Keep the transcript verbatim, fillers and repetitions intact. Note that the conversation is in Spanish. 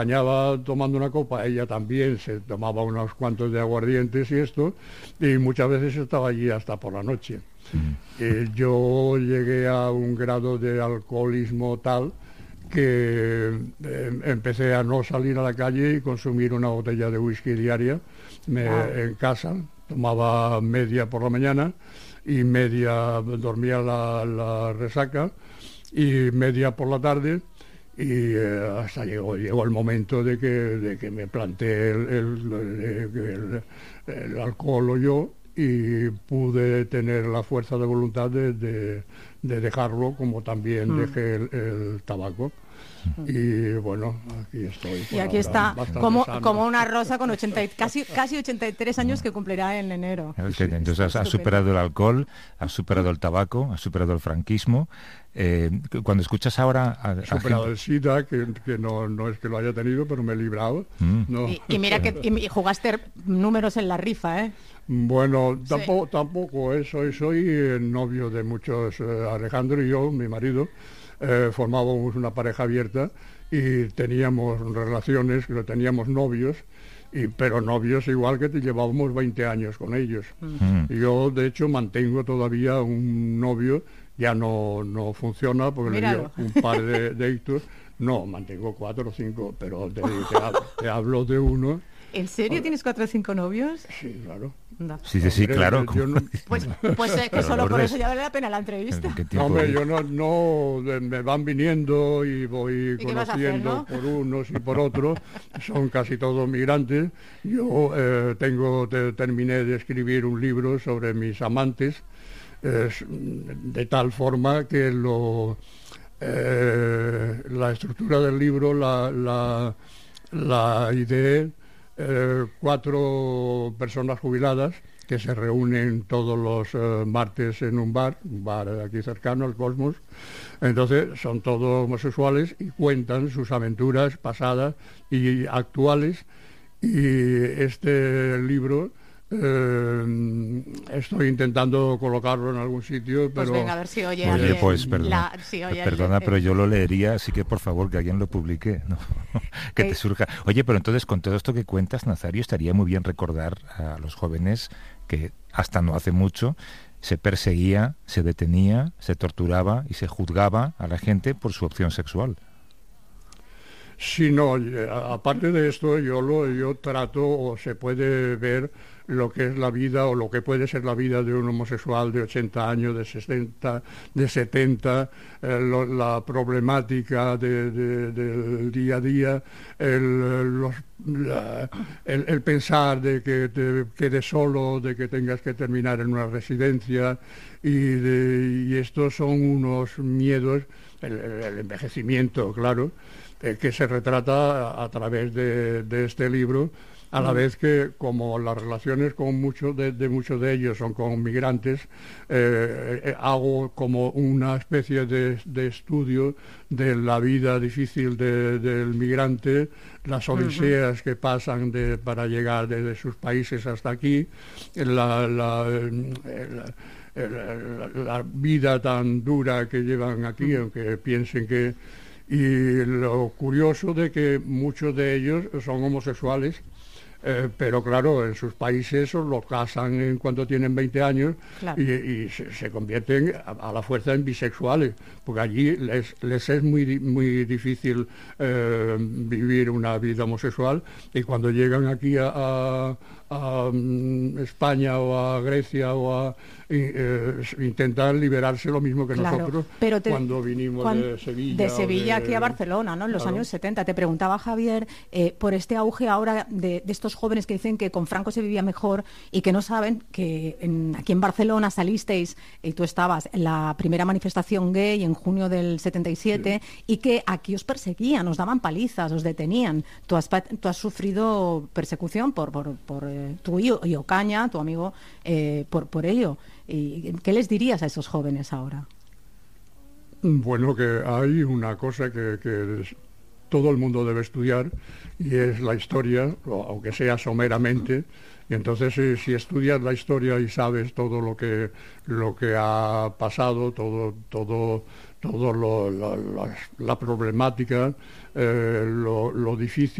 acompañaba tomando una copa, ella también se tomaba unos cuantos de aguardientes y esto, y muchas veces estaba allí hasta por la noche. Mm. Eh, yo llegué a un grado de alcoholismo tal que eh, empecé a no salir a la calle y consumir una botella de whisky diaria me, wow. en casa. Tomaba media por la mañana y media dormía la, la resaca y media por la tarde, y eh, hasta llegó, llegó el momento de que, de que me planteé el, el, el, el, el alcohol o yo, y pude tener la fuerza de voluntad de, de, de dejarlo, como también mm. dejé el, el tabaco. Y bueno, aquí estoy. Y aquí está, como, como una rosa con ochenta, casi, casi ochenta y tres años que cumplirá en enero. Sí, entonces has, has superado el alcohol, has superado el tabaco, has superado el franquismo. Eh, cuando escuchas ahora... A, he superado a gente... el SIDA, que, que no, no es que lo haya tenido, pero me he librado. Mm. No. Y, y mira que y jugaste números en la rifa, ¿eh? Bueno, tampoco, sí. tampoco ¿eh? soy, soy novio de muchos. eh, Alejandro y yo, mi marido, Eh, formábamos una pareja abierta y teníamos relaciones, que teníamos novios, y, pero novios igual que te llevábamos veinte años con ellos. Mm. Yo, de hecho, mantengo todavía un novio, ya no, no funciona porque Míralo. le dio un par de, de ictus. No, mantengo cuatro o cinco, pero te, te, hablo, te hablo de uno. ¿En serio Ahora, tienes cuatro o cinco novios? Sí, claro. No. Sí, sí, sí, claro. Yo no, pues pues eh, que solo por eso ya vale la pena la entrevista. No, hombre, yo no, no, me van viniendo y voy ¿Y conociendo hacer, ¿no? por unos y por otros. Son casi todos migrantes. Yo eh, tengo, te, terminé de escribir un libro sobre mis amantes, eh, de tal forma que lo, eh, la estructura del libro la, la, la ideé. Eh, cuatro personas jubiladas que se reúnen todos los eh, martes en un bar, un bar aquí cercano, el Cosmos. Entonces son todos homosexuales y cuentan sus aventuras pasadas y actuales. Y este libro eh, estoy intentando colocarlo en algún sitio, pero... Pues venga, a ver si oye... Oye, pues perdona, la, si oye perdona el, pero yo lo leería, así que por favor que alguien lo publique, ¿no? que te surja. Oye, pero entonces con todo esto que cuentas, Nazario, estaría muy bien recordar a los jóvenes que hasta no hace mucho se perseguía, se detenía, se torturaba y se juzgaba a la gente por su opción sexual. Sí, no, aparte de esto, yo lo yo trato, o se puede ver lo que es la vida, o lo que puede ser la vida de un homosexual de ochenta años, de sesenta, de setenta, eh, lo, la problemática de, de, del día a día, el, los, la, el, el pensar de que te quedes solo, de que tengas que terminar en una residencia, y, de, y estos son unos miedos, el, el envejecimiento, claro, que se retrata a, a través de, de este libro, a la vez que, como las relaciones con muchos de, de muchos de ellos son con migrantes, eh, eh, hago como una especie de, de estudio de la vida difícil de, del migrante, las odiseas uh-huh. que pasan de, para llegar desde sus países hasta aquí, la, la, la, la, la vida tan dura que llevan aquí, uh-huh. aunque piensen que... Y lo curioso de que muchos de ellos son homosexuales, eh, pero claro, en sus países los casan en cuanto tienen veinte años, claro. y, y se, se convierten a, a la fuerza en bisexuales, porque allí les, les es muy, muy difícil eh, vivir una vida homosexual, y cuando llegan aquí a, a, a um, España o a Grecia o a eh, intentar liberarse lo mismo que claro, nosotros pero te, cuando vinimos cuando, de Sevilla. De Sevilla de, aquí a Barcelona, ¿no? En los claro. años setenta. Te preguntaba, Javier, eh, por este auge ahora de, de estos jóvenes que dicen que con Franco se vivía mejor y que no saben que en, aquí en Barcelona salisteis, y tú estabas en la primera manifestación gay en junio del setenta y siete, sí. y que aquí os perseguían, os daban palizas, os detenían. Tú has, tú has sufrido persecución por, por, por eh, tú y, y Ocaña, tu amigo, eh, por, por ello. ¿Y qué les dirías a esos jóvenes ahora? Bueno, que hay una cosa que, que todo el mundo debe estudiar, y es la historia, aunque sea someramente. Y entonces si, si estudias la historia y sabes todo lo que lo que ha pasado, todo todo todo lo, la, la, la problemática, eh, lo, lo difícil